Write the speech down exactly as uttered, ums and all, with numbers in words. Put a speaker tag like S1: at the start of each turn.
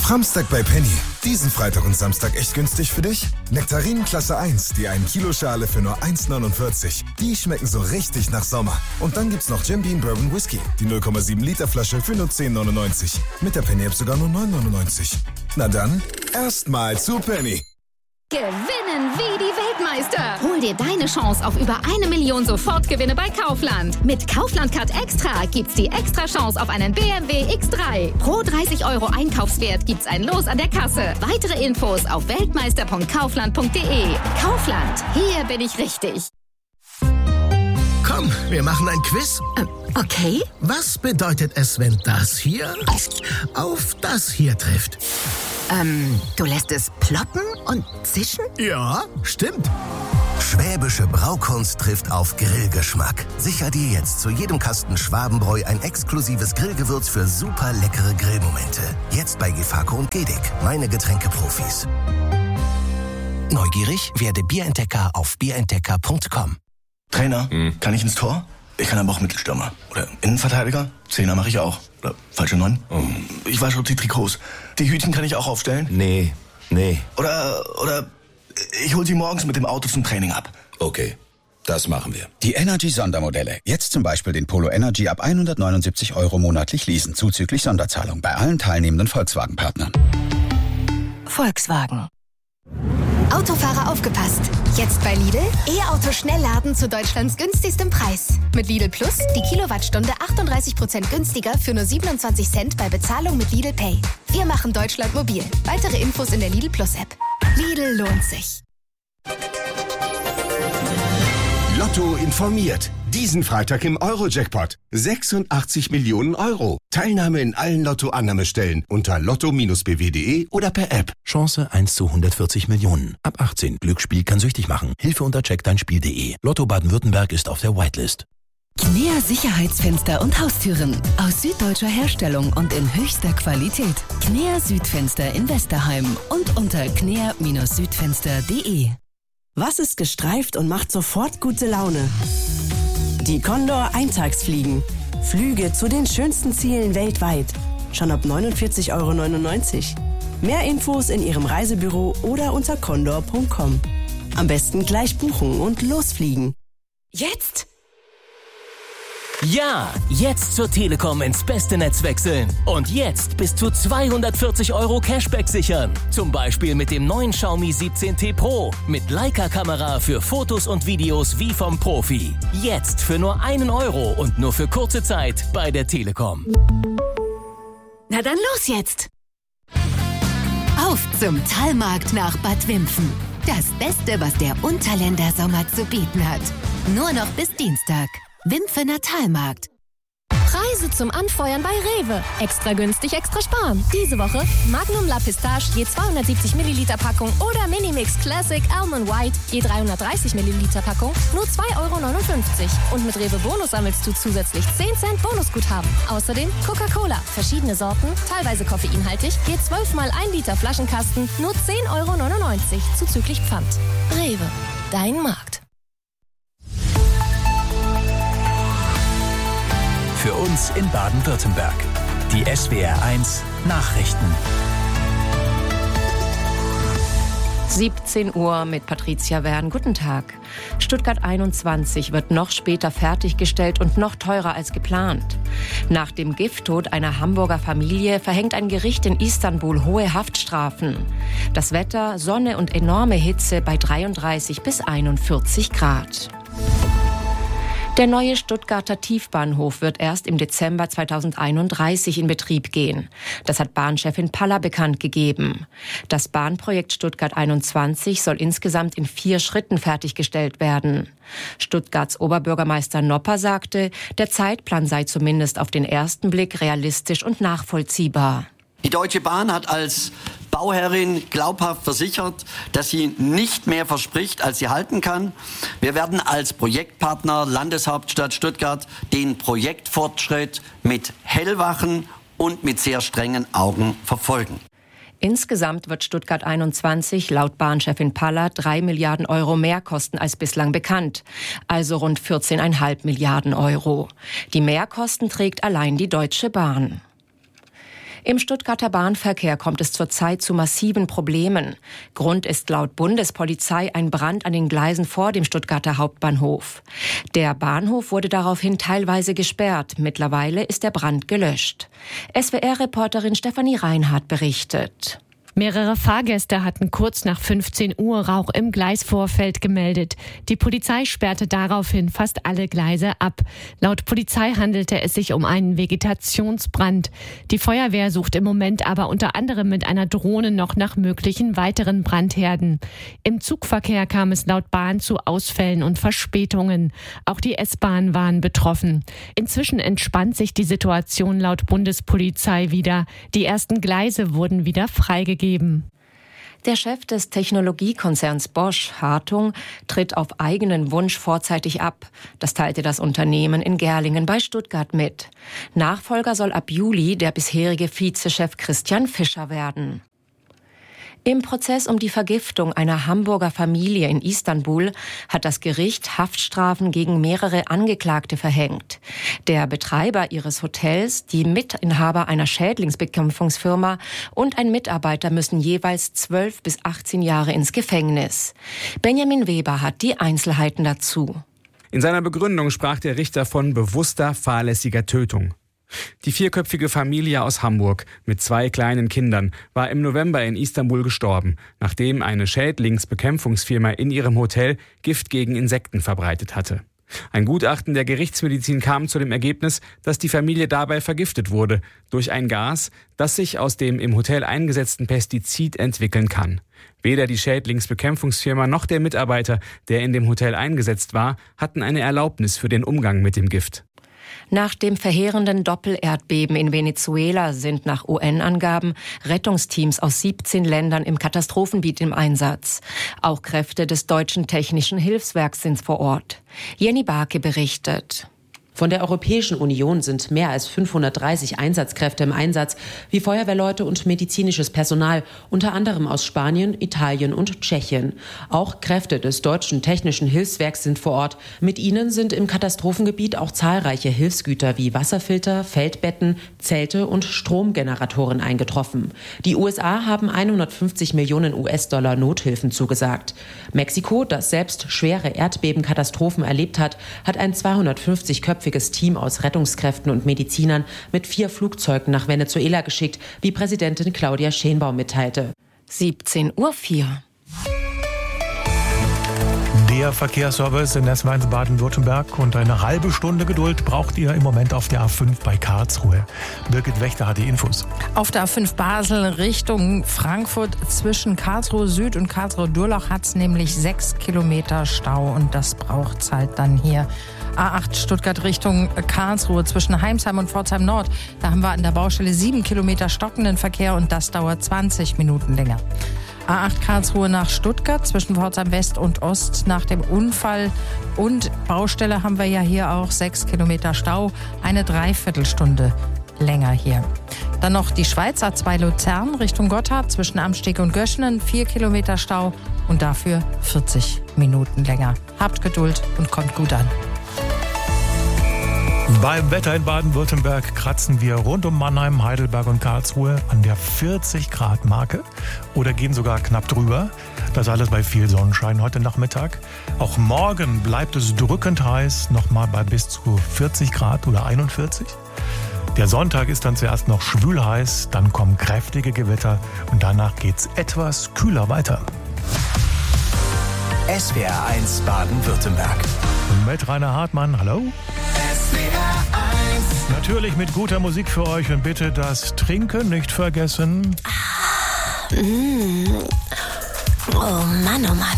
S1: Framstag bei Penny. Diesen Freitag und Samstag echt günstig für dich? Nektarinen Klasse eins, die ein Kilo Schale für nur eins neunundvierzig. Die schmecken so richtig nach Sommer. Und dann gibt's noch Jim Beam Bourbon Whisky, die null Komma sieben Liter Flasche für nur zehn neunundneunzig. Mit der Penny-App sogar nur neun neunundneunzig. Na dann, erstmal zu Penny.
S2: Gewinnen wie die Weltmeister. Hol dir deine Chance auf über eine Million Sofortgewinne bei Kaufland. Mit Kaufland Card Extra gibt's die extra Chance auf einen B M W X drei. Pro dreißig Euro Einkaufswert gibt's ein Los an der Kasse. Weitere Infos auf weltmeister punkt kaufland punkt de. Kaufland, hier bin ich richtig.
S3: Komm, wir machen ein Quiz.
S2: Ähm, okay.
S3: Was bedeutet es, wenn das hier auf das hier trifft?
S2: Ähm, du lässt es ploppen und zischen?
S3: Ja, stimmt.
S4: Schwäbische Braukunst trifft auf Grillgeschmack. Sicher dir jetzt zu jedem Kasten Schwabenbräu ein exklusives Grillgewürz für super leckere Grillmomente. Jetzt bei Gefako und Gedick, meine Getränkeprofis. Neugierig? Werde Bierentdecker auf bierentdecker punkt com.
S5: Trainer, hm. kann ich ins Tor? Ich kann aber auch Mittelstürmer. Oder Innenverteidiger? Zehner mache ich auch. Oder falsche Neun? Oh. Ich wasche die Trikots. Die Hütchen kann ich auch aufstellen?
S6: Nee, nee.
S5: Oder, oder ich hol sie morgens mit dem Auto zum Training ab.
S6: Okay, das machen wir.
S7: Die Energy-Sondermodelle. Jetzt zum Beispiel den Polo Energy ab hundertneunundsiebzig Euro monatlich leasen, zuzüglich Sonderzahlung bei allen teilnehmenden Volkswagen-Partnern.
S2: Volkswagen.
S8: Autofahrer aufgepasst. Jetzt bei Lidl E-Auto Schnellladen zu Deutschlands günstigstem Preis. Mit Lidl Plus die Kilowattstunde achtunddreißig Prozent günstiger für nur siebenundzwanzig Cent bei Bezahlung mit Lidl Pay. Wir machen Deutschland mobil. Weitere Infos in der Lidl Plus App. Lidl lohnt sich.
S9: Lotto informiert. Diesen Freitag im Euro-Jackpot. sechsundachtzig Millionen Euro. Teilnahme in allen Lotto-Annahmestellen unter lotto Bindestrich b w punkt de oder per App.
S10: Chance eins zu hundertvierzig Millionen. Ab achtzehn. Glücksspiel kann süchtig machen. Hilfe unter check dein spiel punkt de. Lotto Baden-Württemberg ist auf der Whitelist.
S11: Knea Sicherheitsfenster und Haustüren. Aus süddeutscher Herstellung und in höchster Qualität. Knea Südfenster in Westerheim und unter knea Südfenster punkt de.
S12: Was ist gestreift und macht sofort gute Laune? Die Condor Eintagsfliegen. Flüge zu den schönsten Zielen weltweit. Schon ab neunundvierzig Euro neunundneunzig. Mehr Infos in Ihrem Reisebüro oder unter condor punkt com. Am besten gleich buchen und losfliegen.
S11: Jetzt?
S13: Ja, jetzt zur Telekom ins beste Netz wechseln. Und jetzt bis zu zweihundertvierzig Euro Cashback sichern. Zum Beispiel mit dem neuen Xiaomi siebzehn T Pro. Mit Leica-Kamera für Fotos und Videos wie vom Profi. Jetzt für nur einen Euro und nur für kurze Zeit bei der Telekom.
S11: Na dann los jetzt! Auf zum Talmarkt nach Bad Wimpfen. Das Beste, was der Unterländer Sommer zu bieten hat. Nur noch bis Dienstag. Wimpfener Talmarkt.
S14: Preise zum Anfeuern bei Rewe. Extra günstig, extra sparen. Diese Woche Magnum La Pistache je zweihundertsiebzig Milliliter Packung oder Minimix Classic Almond White je dreihundertdreißig Milliliter Packung nur zwei Euro neunundfünfzig. Und mit Rewe Bonus sammelst du zusätzlich zehn Cent Bonusguthaben. Außerdem Coca-Cola, verschiedene Sorten, teilweise koffeinhaltig, je zwölf mal ein Liter Flaschenkasten nur zehn Euro neunundneunzig zuzüglich Pfand. Rewe, dein Markt.
S10: Für uns in Baden-Württemberg. Die S W R eins Nachrichten.
S15: siebzehn Uhr mit Patricia Wern. Guten Tag. Stuttgart einundzwanzig wird noch später fertiggestellt und noch teurer als geplant. Nach dem Gifttod einer Hamburger Familie verhängt ein Gericht in Istanbul hohe Haftstrafen. Das Wetter, Sonne und enorme Hitze bei dreiunddreißig bis einundvierzig Grad. Der neue Stuttgarter Tiefbahnhof wird erst im Dezember zweitausendeinunddreißig in Betrieb gehen. Das hat Bahnchefin Paller bekannt gegeben. Das Bahnprojekt Stuttgart einundzwanzig soll insgesamt in vier Schritten fertiggestellt werden. Stuttgarts Oberbürgermeister Nopper sagte, der Zeitplan sei zumindest auf den ersten Blick realistisch und nachvollziehbar.
S16: Die Deutsche Bahn hat als Bauherrin glaubhaft versichert, dass sie nicht mehr verspricht, als sie halten kann. Wir werden als Projektpartner Landeshauptstadt Stuttgart den Projektfortschritt mit hellwachen und mit sehr strengen Augen verfolgen.
S15: Insgesamt wird Stuttgart einundzwanzig laut Bahnchefin Paller drei Milliarden Euro mehr kosten als bislang bekannt, also rund vierzehn Komma fünf Milliarden Euro. Die Mehrkosten trägt allein die Deutsche Bahn. Im Stuttgarter Bahnverkehr kommt es zurzeit zu massiven Problemen. Grund ist laut Bundespolizei ein Brand an den Gleisen vor dem Stuttgarter Hauptbahnhof. Der Bahnhof wurde daraufhin teilweise gesperrt. Mittlerweile ist der Brand gelöscht. S W R-Reporterin Stefanie Reinhardt berichtet.
S17: Mehrere Fahrgäste hatten kurz nach fünfzehn Uhr Rauch im Gleisvorfeld gemeldet. Die Polizei sperrte daraufhin fast alle Gleise ab. Laut Polizei handelte es sich um einen Vegetationsbrand. Die Feuerwehr sucht im Moment aber unter anderem mit einer Drohne noch nach möglichen weiteren Brandherden. Im Zugverkehr kam es laut Bahn zu Ausfällen und Verspätungen. Auch die S-Bahn waren betroffen. Inzwischen entspannt sich die Situation laut Bundespolizei wieder. Die ersten Gleise wurden wieder freigegeben.
S15: Der Chef des Technologiekonzerns Bosch, Hartung, tritt auf eigenen Wunsch vorzeitig ab. Das teilte das Unternehmen in Gerlingen bei Stuttgart mit. Nachfolger soll ab Juli der bisherige Vizechef Christian Fischer werden. Im Prozess um die Vergiftung einer Hamburger Familie in Istanbul hat das Gericht Haftstrafen gegen mehrere Angeklagte verhängt. Der Betreiber ihres Hotels, die Mitinhaber einer Schädlingsbekämpfungsfirma und ein Mitarbeiter müssen jeweils zwölf bis achtzehn Jahre ins Gefängnis. Benjamin Weber hat die Einzelheiten dazu.
S18: In seiner Begründung sprach der Richter von bewusster, fahrlässiger Tötung. Die vierköpfige Familie aus Hamburg mit zwei kleinen Kindern war im November in Istanbul gestorben, nachdem eine Schädlingsbekämpfungsfirma in ihrem Hotel Gift gegen Insekten verbreitet hatte. Ein Gutachten der Gerichtsmedizin kam zu dem Ergebnis, dass die Familie dabei vergiftet wurde durch ein Gas, das sich aus dem im Hotel eingesetzten Pestizid entwickeln kann. Weder die Schädlingsbekämpfungsfirma noch der Mitarbeiter, der in dem Hotel eingesetzt war, hatten eine Erlaubnis für den Umgang mit dem Gift.
S15: Nach dem verheerenden Doppelerdbeben in Venezuela sind nach U N-Angaben Rettungsteams aus siebzehn Ländern im Katastrophengebiet im Einsatz. Auch Kräfte des Deutschen Technischen Hilfswerks sind vor Ort. Jenny Barke berichtet.
S19: Von der Europäischen Union sind mehr als fünfhundertdreißig Einsatzkräfte im Einsatz, wie Feuerwehrleute und medizinisches Personal, unter anderem aus Spanien, Italien und Tschechien. Auch Kräfte des Deutschen Technischen Hilfswerks sind vor Ort. Mit ihnen sind im Katastrophengebiet auch zahlreiche Hilfsgüter wie Wasserfilter, Feldbetten, Zelte und Stromgeneratoren eingetroffen. Die U S A haben hundertfünfzig Millionen U S-Dollar Nothilfen zugesagt. Mexiko, das selbst schwere Erdbebenkatastrophen erlebt hat, hat ein zweihundertfünfzig-köpfiges Team aus Rettungskräften und Medizinern mit vier Flugzeugen nach Venezuela geschickt, wie Präsidentin Claudia Schenbaum mitteilte.
S15: siebzehn Uhr vier.
S20: Der Verkehrsservice in S W eins Baden-Württemberg und eine halbe Stunde Geduld braucht ihr im Moment auf der A fünf bei Karlsruhe. Birgit Wächter hat die Infos.
S21: Auf der A fünf Basel Richtung Frankfurt zwischen Karlsruhe Süd und Karlsruhe Durlach hat es nämlich sechs Kilometer Stau und das braucht Zeit dann hier. A acht Stuttgart Richtung Karlsruhe zwischen Heimsheim und Pforzheim Nord. Da haben wir an der Baustelle sieben Kilometer stockenden Verkehr und das dauert zwanzig Minuten länger. A acht Karlsruhe nach Stuttgart zwischen Pforzheim West und Ost nach dem Unfall und Baustelle haben wir ja hier auch sechs Kilometer Stau, eine Dreiviertelstunde länger hier. Dann noch die Schweiz A zwei Luzern Richtung Gotthard zwischen Amsteg und Göschenen, vier Kilometer Stau und dafür vierzig Minuten länger. Habt Geduld und kommt gut an.
S20: Beim Wetter in Baden-Württemberg kratzen wir rund um Mannheim, Heidelberg und Karlsruhe an der vierzig Grad Marke oder gehen sogar knapp drüber. Das alles bei viel Sonnenschein heute Nachmittag. Auch morgen bleibt es drückend heiß, nochmal bei bis zu vierzig Grad oder einundvierzig. Der Sonntag ist dann zuerst noch schwül heiß, dann kommen kräftige Gewitter und danach geht's etwas kühler weiter.
S4: S W R eins Baden-Württemberg.
S20: Mit Rainer Hartmann, hallo.
S4: S W R eins.
S20: Natürlich mit guter Musik für euch und bitte das Trinken nicht vergessen.
S11: Ah, mm. Oh Mann, oh Mann.